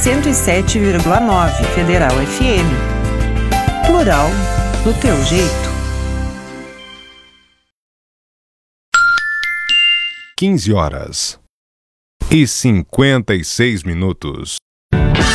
107,9 Federal FM. Plural do teu jeito. 15h56